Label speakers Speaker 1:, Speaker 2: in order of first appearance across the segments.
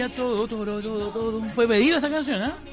Speaker 1: Todo. Fue pedida esa canción, ¿eh?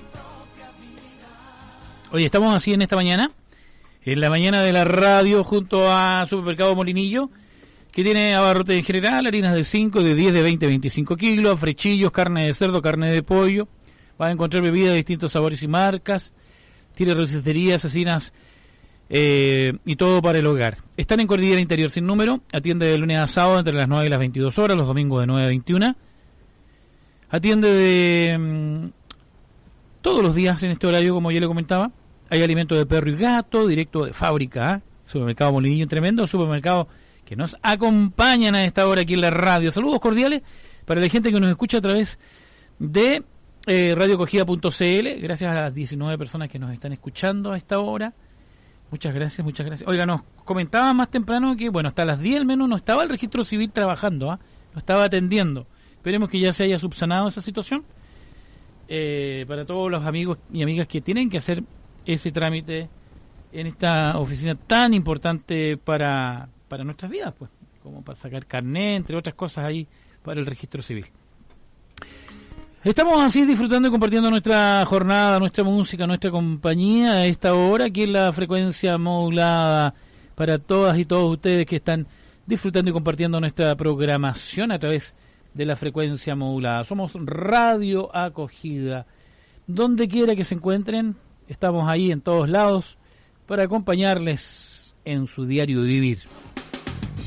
Speaker 1: Oye, estamos así en esta mañana, en la mañana de la radio, junto a Supermercado Molinillo, que tiene abarrotes en general, harinas de 5, de 10, de 20, 25 kilos, frechillos, carne de cerdo, carne de pollo. Vas a encontrar bebidas de distintos sabores y marcas. Tiene receterías, asesinas y todo para el hogar. Están en Cordillera Interior sin número. Atiende de lunes a sábado entre las 9 y las 22 horas, los domingos de 9 a 21. Atiende de todos los días en este horario, como ya le comentaba. Hay alimentos de perro y gato, directo de fábrica. ¿Eh? Supermercado Molinillo, un tremendo supermercado que nos acompañan a esta hora aquí en la radio. Saludos cordiales para la gente que nos escucha a través de radiocogida.cl. Gracias a las 19 personas que nos están escuchando a esta hora. Muchas gracias, muchas gracias. Oiga, nos comentaba más temprano que, bueno, hasta las 10 al menos no estaba el registro civil trabajando, ¿eh? Lo estaba atendiendo. Esperemos que ya se haya subsanado esa situación. Para todos los amigos y amigas que tienen que hacer ese trámite en esta oficina tan importante para nuestras vidas, pues, como para sacar carnet, entre otras cosas ahí para el registro civil. Estamos así disfrutando y compartiendo nuestra jornada, nuestra música, nuestra compañía a esta hora, aquí en la frecuencia modulada, para todas y todos ustedes que están disfrutando y compartiendo nuestra programación a través de la frecuencia modulada. Somos Radio Acogida. Donde quiera que se encuentren, estamos ahí en todos lados para acompañarles en su diario vivir.